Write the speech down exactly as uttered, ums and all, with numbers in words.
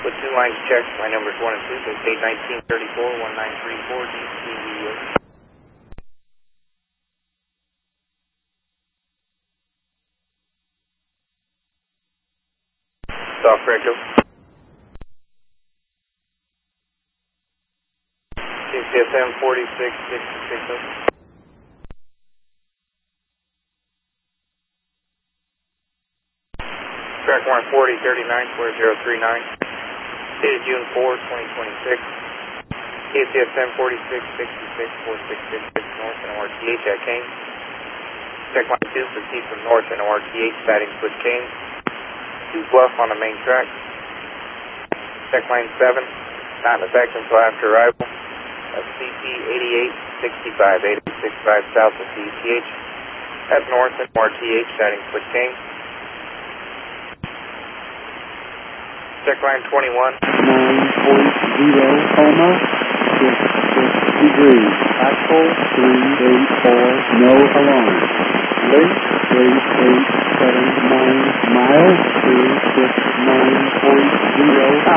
With two lines checked, my numbers one and two, so eight nineteen thirty-four, one nine three four, D C V O. Soft Echo. K C S M forty-six sixty-six. Track one forty thirty-nine four zero three nine. Dated June fourth, twenty twenty-six. K C S M forty-six sixty-six four six six six north and O R T H at Kane. Check line two, proceed from north and O R T H, siding switch Kane. two Bluff on the main track. Check line seven, not in effect until after arrival. That's C T eighty-eight sixty-five, eighty-eight sixty-five south of C T H. At north and O R T H, siding switch Kane. Check line twenty-one. nine point zero, coma, six six degrees. Axle three eight four, no alarm. Length eight eight seven nine miles, two six nine point zero.